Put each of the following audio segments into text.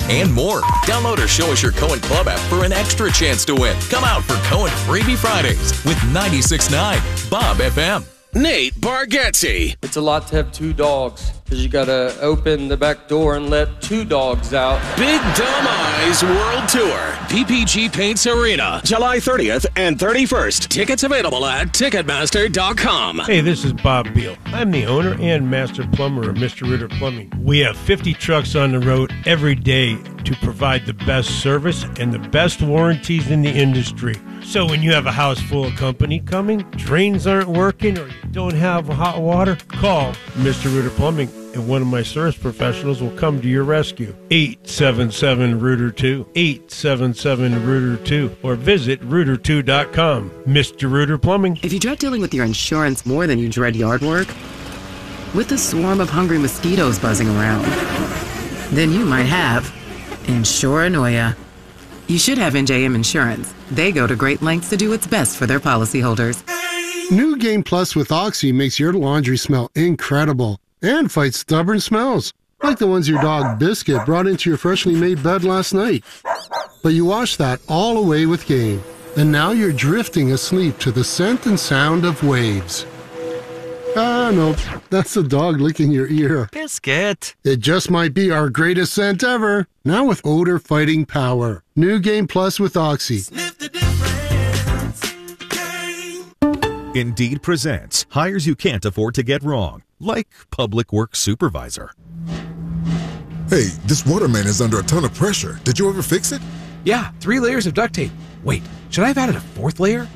and more. Download or show us your Cohen Club app for an extra chance to win. Come out for Cohen Freebie Fridays with 96.9 Bob FM. Nate Bargatze. It's a lot to have two dogs because you got to open the back door and let two dogs out. Big Dumb Eyes World Tour. PPG Paints Arena, July 30th and 31st. Tickets available at Ticketmaster.com. Hey, this is Bob Beal. I'm the owner and master plumber of Mr. Ritter Plumbing. We have 50 trucks on the road every day to provide the best service and the best warranties in the industry. So when you have a house full of company coming, drains aren't working, or you don't have hot water, call Mr. Ritter Plumbing, and one of my service professionals will come to your rescue. 877-ROOTER-2, 877-ROOTER-2, or visit Rooter2.com. Mr. Ritter Plumbing. If you dread dealing with your insurance more than you dread yard work, with a swarm of hungry mosquitoes buzzing around, then you might have Insuranoia. You should have NJM Insurance. They go to great lengths to do what's best for their policyholders. New Game Plus with Oxy makes your laundry smell incredible and fights stubborn smells, like the ones your dog Biscuit brought into your freshly made bed last night. But you wash that all away with Game, and now you're drifting asleep to the scent and sound of waves. Ah, no, that's the dog licking your ear. Biscuit. It just might be our greatest scent ever, now with odor-fighting power. New Game Plus with Oxy. Sniff the difference. Game. Indeed presents hires you can't afford to get wrong, like public works supervisor. Hey, this waterman is under a ton of pressure. Did you ever fix it? Yeah, 3 layers of duct tape. Wait, should I have added a 4th layer?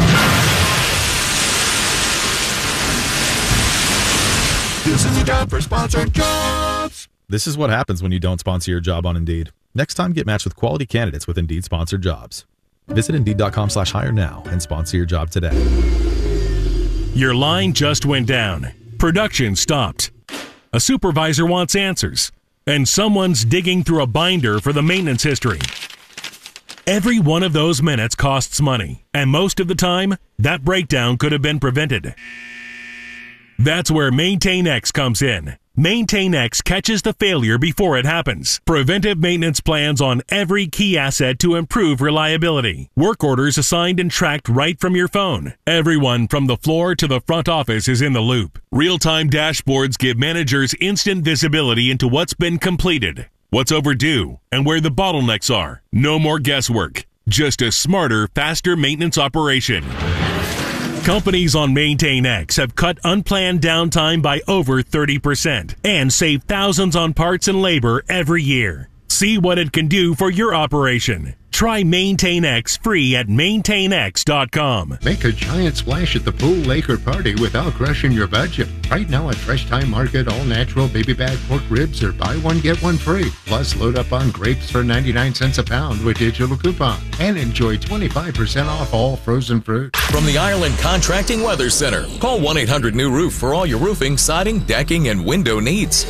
This is a job for sponsored jobs. This is what happens when you don't sponsor your job on Indeed. Next time, get matched with quality candidates with Indeed sponsored jobs. Visit Indeed.com/hire now and sponsor your job today. Your line just went down. Production stopped. A supervisor wants answers, and someone's digging through a binder for the maintenance history. Every one of those minutes costs money, and most of the time, that breakdown could have been prevented. That's where MaintainX comes in. MaintainX catches the failure before it happens. Preventive maintenance plans on every key asset to improve reliability. Work orders assigned and tracked right from your phone. Everyone from the floor to the front office is in the loop. Real-time dashboards give managers instant visibility into what's been completed, what's overdue, and where the bottlenecks are. No more guesswork. Just a smarter, faster maintenance operation. Companies on MaintainX have cut unplanned downtime by over 30% and save thousands on parts and labor every year. See what it can do for your operation. Try MaintainX free at maintainx.com. Make a giant splash at the pool, lake, or party without crushing your budget. Right now at Fresh Time Market, all natural baby back pork ribs are buy one, get one free. Plus, load up on grapes for 99 cents a pound with digital coupon. And enjoy 25% off all frozen fruit. From the Ireland Contracting Weather Center, call 1-800-NEW-ROOF for all your roofing, siding, decking, and window needs.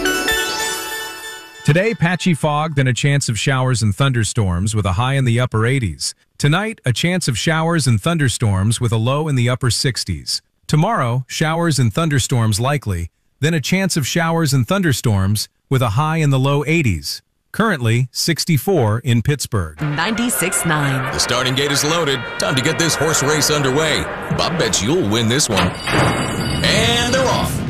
Today, patchy fog, then a chance of showers and thunderstorms with a high in the upper 80s. Tonight, a chance of showers and thunderstorms with a low in the upper 60s. Tomorrow, showers and thunderstorms likely, then a chance of showers and thunderstorms with a high in the low 80s. Currently, 64 in Pittsburgh. 96.9. The starting gate is loaded. Time to get this horse race underway. Bob bets you'll win this one. And they're off.